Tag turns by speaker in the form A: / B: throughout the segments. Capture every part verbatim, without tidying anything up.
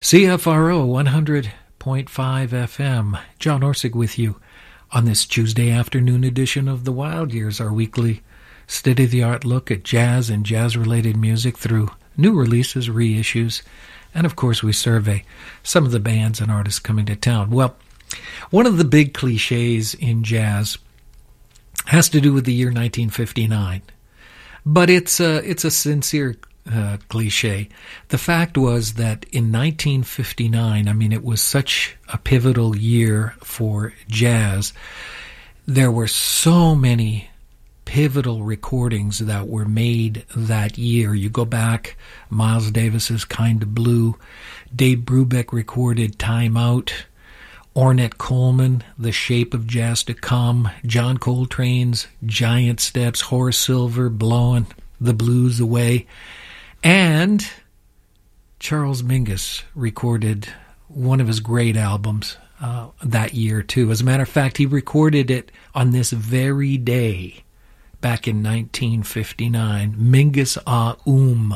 A: C F R O one hundred point five F M. John Orsig with you on this Tuesday afternoon edition of The Wild Years, our weekly state-of-the-art look at jazz and jazz-related music through new releases, reissues, and of course we survey some of the bands and artists coming to town. Well, one of the big cliches in jazz has to do with the year nineteen fifty-nine, but it's a, it's a sincere uh, cliche. The fact was that in nineteen fifty-nine, I mean, it was such a pivotal year for jazz. There were so many pivotal recordings that were made that year. You go back, Miles Davis's Kind of Blue, Dave Brubeck recorded Time Out, Ornette Coleman, The Shape of Jazz to Come, John Coltrane's Giant Steps, Horace Silver, Blowing the Blues Away, and Charles Mingus recorded one of his great albums uh, that year too. As a matter of fact, he recorded it on this very day back in nineteen fifty-nine, Mingus Ah Um.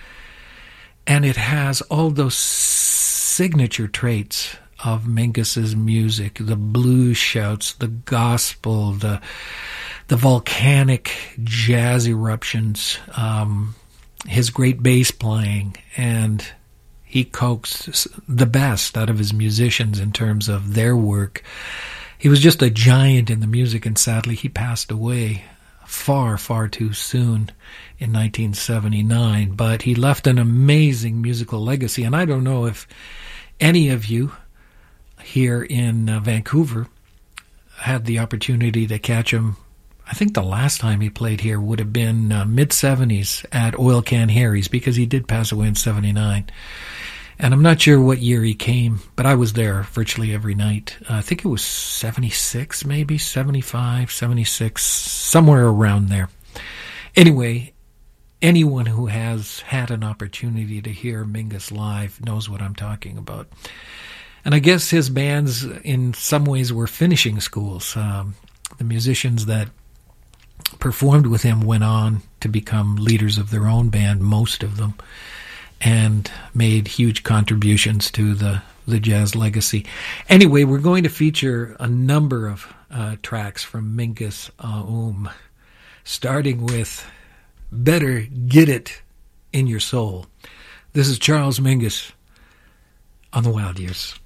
A: And it has all those signature traits of Mingus's music, the blues shouts, the gospel, the the volcanic jazz eruptions, um, his great bass playing, and he coaxed the best out of his musicians in terms of their work. He was just a giant in the music, and sadly he passed away far, far too soon in nineteen seventy-nine, but he left an amazing musical legacy, and I don't know if any of you here in uh, Vancouver had the opportunity to catch him. I think the last time he played here would have been uh, mid-seventies at Oil Can Harry's, because he did pass away in seventy-nine. And I'm not sure what year he came, but I was there virtually every night. Uh, I think it was seventy-six, maybe, seventy-five, seventy-six, somewhere around there. Anyway, anyone who has had an opportunity to hear Mingus live knows what I'm talking about. And I guess his bands, in some ways, were finishing schools. Um, the musicians that performed with him went on to become leaders of their own band, most of them, and made huge contributions to the, the jazz legacy. Anyway, we're going to feature a number of uh, tracks from Mingus Ah Um, starting with Better Get It in Your Soul. This is Charles Mingus on The Wild Years.